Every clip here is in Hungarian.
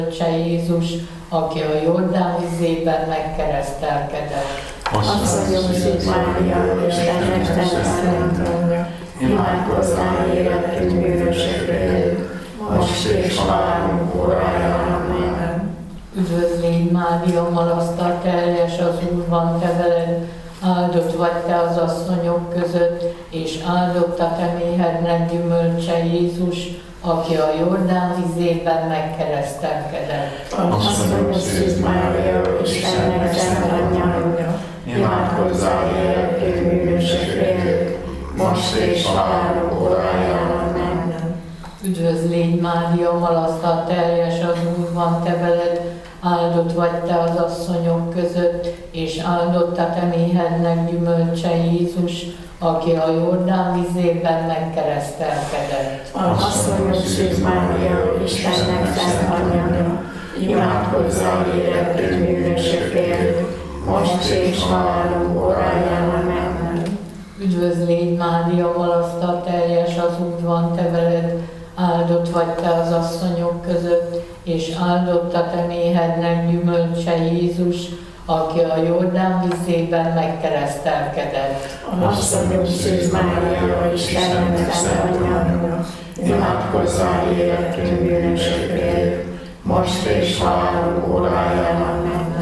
Jézus, aki a Jordán vizében megkeresztelkedett. Asszonyom, Szűz Mária, Istennek szent anyja, imádkozzál életünk bűnösökért, most és halálunk óráján. Amen. Üdvözlégy Mária, malasztal teljes, az Úr van te veled, áldott vagy te az asszonyok között, és áldott a te méhednek gyümölcse Jézus, aki a Jordán vizében megkeresztelkedett. Asszonyom, Szűz Mária, Istennek szent anyja, imádkozzál életünk bűnösökért, most és halálunk óráján. Amen. Üdvözlégy Mária, malasztal teljes, az Úr van te veled, áldott vagy te az asszonyok között, és áldott a te méhednek gyümölcse Jézus, aki a Jordán vizében megkeresztelkedett. Asszonyom, Szűz Mária, Istennek szent anyja, imádkozzál életünk bűnösökért, most és halálunk óráján. Amen. Üdvözlégy Mária, malasztal teljes, az Úr van te veled, áldott vagy te az asszonyok között, és áldott a te méhednek gyümölcse Jézus, aki a Jordán vizében megkeresztelkedett. Asszonyom, Szűz Mária, Istennek szent anyja, imádkozzál életünk bűnösökért, most és halálunk óráján. Amen.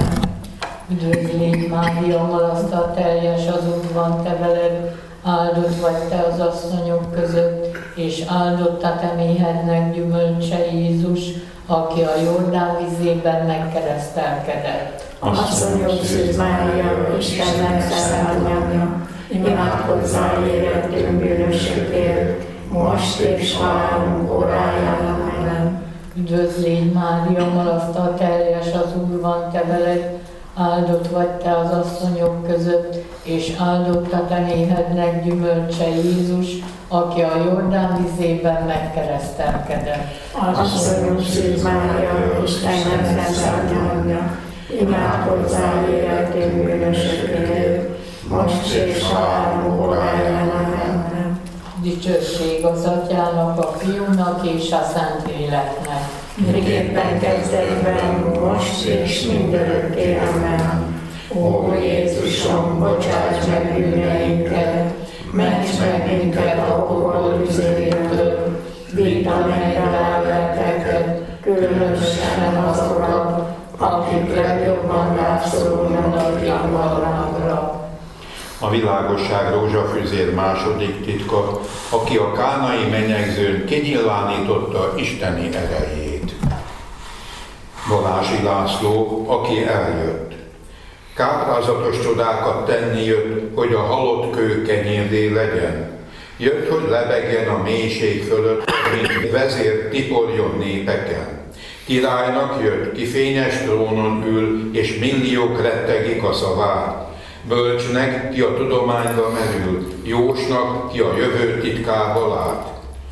Üdvözlégy Mária, malasztal teljes, az Úr van te veled, áldott vagy te az asszonyok között, és áldott a te méhednek gyümölcse Jézus, aki a Jordán vizében megkeresztelkedett. Asszonyom, Szűz Mária, Istennek szent anyja, imádkozzál életünk bűnösökért, most és halálunk óráján. Amen. Üdvözlégy Mária, malasztal teljes, az Úr van te veled, áldott vagy te az asszonyok között, és áldott a te méhednek gyümölcse Jézus, aki a Jordán vizében megkeresztelkedett. Asszonyom, Szűz Mária, Istennek szent anyja, imádkozzál életünk bűnösökért, most és halálunk óráján. Amen. Dicsőség az Atyának, a Fiúnak és a Szentléleknek. Miképpen kezdetben, most és mindörökké. Amen. Ó Jézusom, bocsáss meg bűneinket, ments meg minket a pokol tüzéből, vidd a mennybe lelkeket, különösen azokat, akik legjobban rászorulnak a tisztaságra. A világosság rózsafüzér második titka, aki a kánai menyegzőn kinyilvánította isteni erejét. Balázsi László, aki eljött. Káprázatos csodákat tenni jött, hogy a halott kő kenyérré legyen. Jött, hogy lebegjen a mélység fölött, mint vezér tiporjon népeken. Királynak jött, ki fényes trónon ül, és milliók rettegik a szavát. Bölcsnek, ki a tudományba merül, jósnak, ki a jövő titkába lát.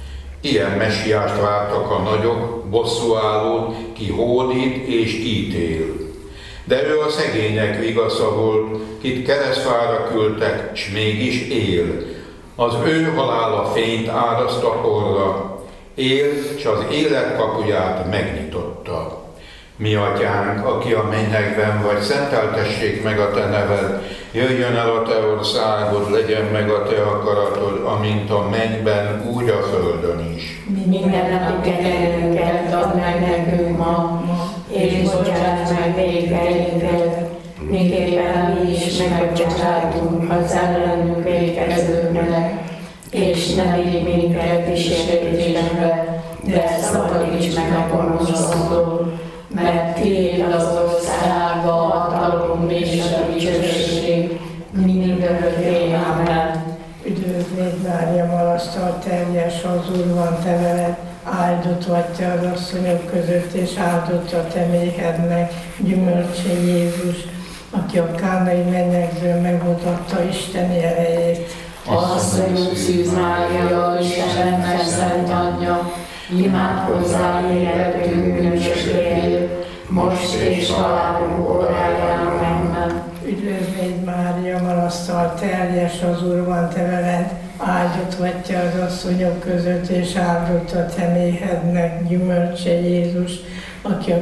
Ilyen messiást vártak a nagyok, bosszúállót, ki hódít és ítél. De ő a szegények vigasza volt, kit keresztfára küldtek, s mégis él. Az ő halála fényt áraszt a porra, él, s az élet kapuját megnyitotta. Mi atyánk, aki a mennyekben vagy, szenteltessék meg a te neved, jöjjön el a te országod, legyen meg a te akaratod, amint a mennyben, úgy a földön is. Mindennapi kenyerünket add meg nekünk ma, és bocsáss meg vétkeinket, miképpen mi is megbocsátunk az ellenünk vétkezőknek, és ne vigy minket kísértésbe, de szabadíts meg a gonosztól, mert tiéd az ország, a hatalom és a dicsőség mindörökké. Amen. Üdvözlégy Mária, malasztal teljes, az Úr van te veled, áldott vagy te az asszonyok között, és áldott a te méhednek gyümölcse Jézus, aki a kánai menyegzőn megmutatta isteni erejét. Asszonyom, Szűz Mária, Istennek szent anyja, imádkozzál életünk bűnösökért, most és halálunk óráján. Amen. Üdvözlégy Mária, malasztal teljes, az Úr van te veled, áldott vagy te az asszonyok között, és áldott a te méhednek gyümölcse Jézus, aki a